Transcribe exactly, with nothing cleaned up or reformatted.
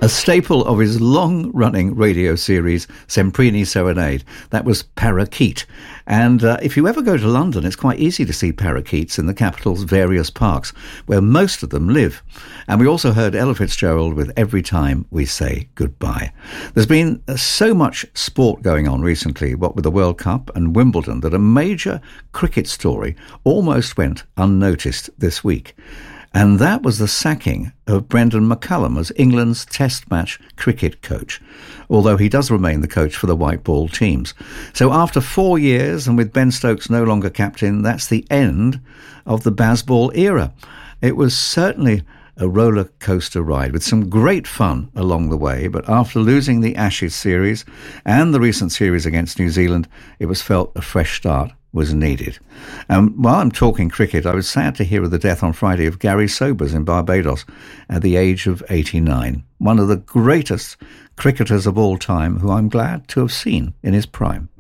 A staple of his long-running radio series, Semprini Serenade. That was Parakeet. And uh, if you ever go to London, it's quite easy to see parakeets in the capital's various parks, where most of them live. And we also heard Ella Fitzgerald with Every Time We Say Goodbye. There's been uh, so much sport going on recently, what with the World Cup and Wimbledon, that a major cricket story almost went unnoticed this week. And that was the sacking of Brendan McCullum as England's Test match cricket coach, although he does remain the coach for the white ball teams. So after four years and with Ben Stokes no longer captain, that's the end of the Bazball era. It was certainly a roller coaster ride with some great fun along the way, but after losing the Ashes series and the recent series against New Zealand, it was felt a fresh start was needed. And while I'm talking cricket, I was sad to hear of the death on Friday of Gary Sobers in Barbados at the age of eighty-nine, one of the greatest cricketers of all time who I'm glad to have seen in his prime.